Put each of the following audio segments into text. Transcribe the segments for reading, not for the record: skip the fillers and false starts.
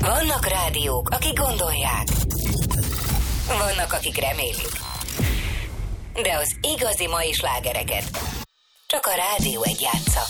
Vannak rádiók, akik gondolják. Vannak, akik remélik. De az igazi mai slágereket csak a Rádió Egy játsza.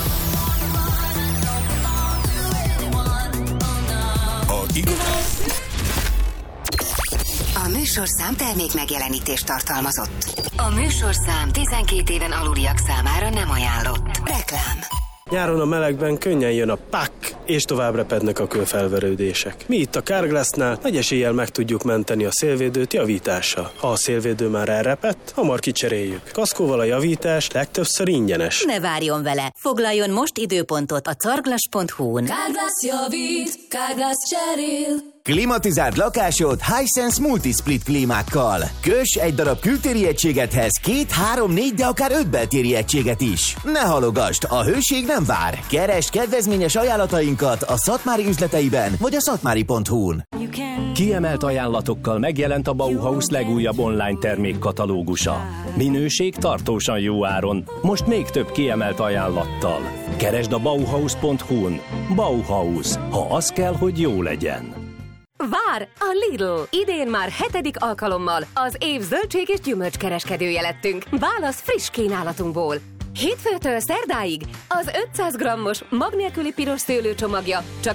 A műsorszám termék megjelenítést tartalmazott. A műsorszám 12 éven aluliak számára nem ajánlott. Reklám. Nyáron a melegben könnyen jön a pak, és tovább repednek a kőfelverődések. Mi itt a Carglassnál nagy eséllyel meg tudjuk menteni a szélvédőt javítással. Ha a szélvédő már elrepett, hamar kicseréljük. Kaszkóval a javítás legtöbbször ingyenes. Ne várjon vele! Foglaljon most időpontot a carglass.hu-n. Carglass javít, Carglass cserél. Klimatizáld lakásod Hisense Multisplit klímákkal. Köss egy darab kültéri egységethez 2, 3, 4, de akár 5 beltéri egységet is. Ne halogasd, a hőség nem vár. Keresd kedvezményes ajánlatainkat a Szatmári üzleteiben vagy a szatmári.hu-n. Kiemelt ajánlatokkal megjelent a Bauhaus legújabb online termékkatalógusa. Minőség tartósan jó áron, most még több kiemelt ajánlattal. Keresd a Bauhaus.hu-n. Bauhaus, ha az kell, hogy jó legyen. Vár a Lidl! Idén már 7. alkalommal az év zöldség és gyümölcskereskedője lettünk. Válasz friss kínálatunkból. Hétfőtől szerdáig az 500 grammos mag nélküli piros szőlőcsomagja csak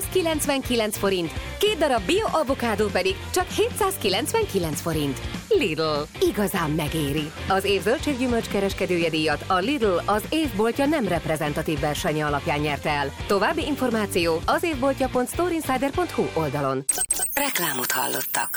599 forint, 2 darab bio avokádó pedig csak 799 forint. Lidl. Igazán megéri. Az év zöldség-gyümölcs kereskedője díjat a Lidl az évboltja nem reprezentatív versenye alapján nyerte el. További információ az évboltja.storeinsider.hu oldalon. Reklámot hallottak.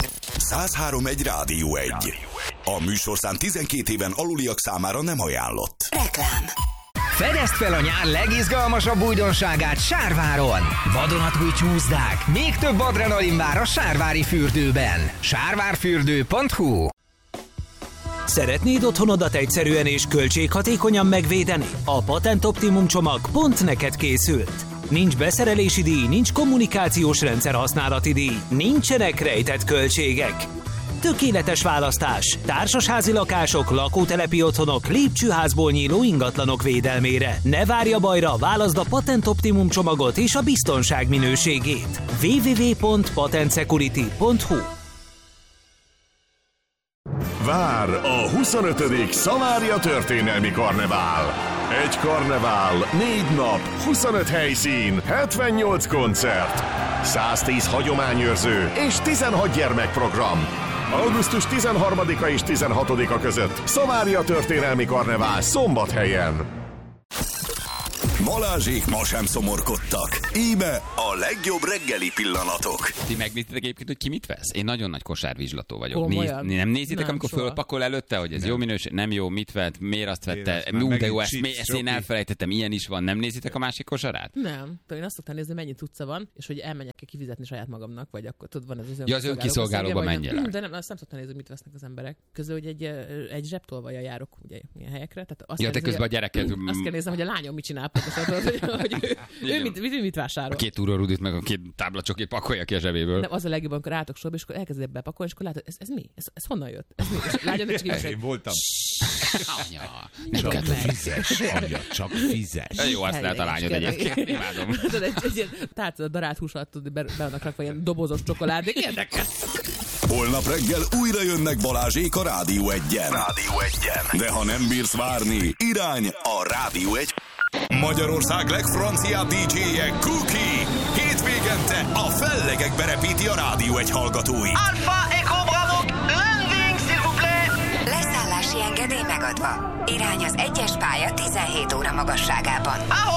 103.1 Rádió Egy. A műsorszám 12 éven aluliak számára nem ajánlott. Reklám. Fedezd fel a nyár legizgalmasabb újdonságát Sárváron! Vadonatúj csúszdák, még több adrenalin vár a Sárvári fürdőben. Sárvárfürdő.hu. Szeretnéd otthonodat egyszerűen és költséghatékonyan megvédeni? A Patent Optimum csomag pont neked készült. Nincs beszerelési díj, nincs kommunikációs rendszer használati díj, nincsenek rejtett költségek. Tökéletes választás. Társasházi lakások, lakótelepi otthonok, lépcsőházból nyíló ingatlanok védelmére. Ne várj a bajra, válaszd a Patent Optimum csomagot és a biztonság minőségét. www.patentsecurity.hu. Vár a 25. Szamária történelmi karnevál. Egy karnevál, 4 nap, 25 helyszín, 78 koncert, 110 hagyományőrző és 16 gyermekprogram. Augusztus 13-a és 16-a között Szamária történelmi karnevál Szombathelyen. Balázsék ma sem szomorkodtak. Íme a legjobb reggeli pillanatok. Ti megnéztétek egyébként, hogy ki mit vesz? Én nagyon nagy kosárvizslató vagyok. Nem nézitek, nem, amikor soha. Fölpakol előtte, hogy ez nem. Jó minőség, nem jó, mit vett, miért azt vette, de jó, ezt én elfelejtettem, ilyen is van. Nem nézitek a másik kosarát? Nem. Én azt szoktam nézni, mennyi cucca van, és hogy elmenjek kifizetni saját magamnak, vagy akkor tudod, van ez az önkiszolgálóba menjél el. De nem, azt nem szoktam nézni, mit vesznek az emberek. Közül, hogy egy zsebtolvajjal járok ugye ilyen helyekre. Tehát azt te közben a gyereket... Azt kell néznem, hogy a lányom mit csinál, hogy ő mit vásárol. A 2 túrórudit meg a 2 táblacsokét pakolja ki a zsebéből. Nem, az a legjobb, amikor álltok sorba, és akkor elkezded bepakolni, és akkor látod, ez mi? Ez honnan jött? Ez mi? És lányom, csak így én voltam. Anya, csak fizes, anya, csak fizes. Jó, azt lehet a lányod egyébként. Imádom. Egy ilyen tárcad darált hús alatt be vannak rakva ilyen dobozos csokoládék. Érdekes. Holnap reggel újra jönnek Balázsék a Rádió Egyen. De ha nem bírsz várni, irány a Rádió Egy. Magyarország legfranciább DJ-je Cookie. Hétvégente a fellegekbe repíti a Rádió Egy hallgatói. Alpha Echo Bravo, landing, s'il vous plaît! Leszállási engedély megadva. Irány az 1-es pálya 17 óra magasságában.